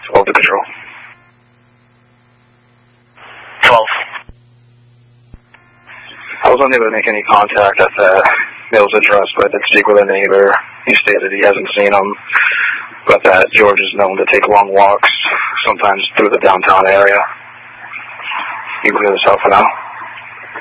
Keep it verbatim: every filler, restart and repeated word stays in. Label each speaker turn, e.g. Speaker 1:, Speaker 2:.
Speaker 1: twelve to control.
Speaker 2: twelve.
Speaker 1: I was unable to make any contact at the Mills address, but I did speak with a neighbor. He stated he hasn't seen him, but that George is known to take long walks, sometimes through the downtown area. You can clear this out for now.